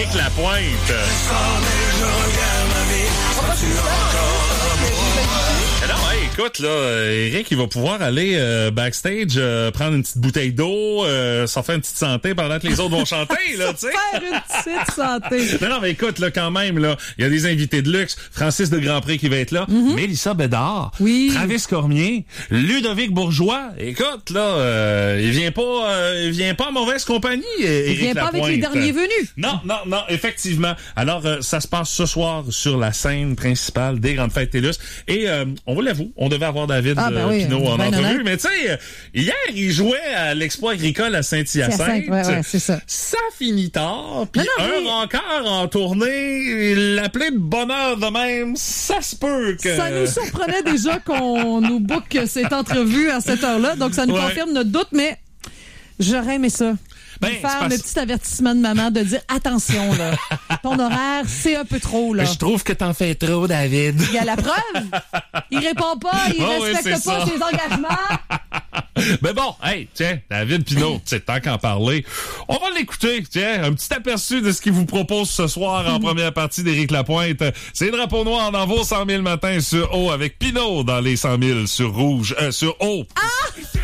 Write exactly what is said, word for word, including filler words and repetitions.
Éric Lapointe. Non, hey, écoute, là, Éric, il va pouvoir aller euh, backstage, euh, prendre une petite bouteille d'eau, euh, s'en faire une petite santé pendant que les autres vont chanter, là, tu sais. Faire une petite santé. Non, non, mais écoute, là, quand même, là, il y a des invités de luxe. Francis de Grandpré qui va être là. Mm-hmm. Mélissa Bédard. Oui. Travis Cormier. Ludovic Bourgeois. Écoute, là, euh, il vient pas, euh, il vient pas en mauvaise compagnie, Éric Il vient pas Lapointe. avec les derniers venus. Non, non, non, effectivement. Alors, euh, ça se passe ce soir sur la scène principale des Grandes Fêtes TELUS. Et, euh, on vous l'avoue, on devait avoir David ah, ben euh, oui, Pinault en ben entrevue. honnête. Mais tu sais, hier, il jouait à l'Expo agricole à Saint-Hyacinthe. Hyacinthe, ouais, ouais, c'est ça. Ça finit tard. Puis Non, non, un mais- rencard en tournée, l'appeler de bonheur de même, ça se peut que... Ça nous surprenait déjà qu'on nous book cette entrevue à cette heure-là, donc ça nous Ouais. confirme notre doute, mais j'aurais aimé ça. Ben, De c'est faire parce- le petit avertissement de maman de dire attention là, ton horaire c'est un peu trop là. Je trouve que t'en fais trop, David. Il y a la preuve. Il répond pas, il Oh oui, respecte c'est pas ça. ses engagements. Mais bon, hey, tiens, David Pinault, tu sais, tant qu'en parler, on va l'écouter, tiens, un petit aperçu de ce qu'il vous propose ce soir en première partie d'Éric Lapointe. C'est Drapeau Noir dans vos cent mille matins sur O avec Pinault dans les cent mille sur Rouge, euh, sur O. Ah!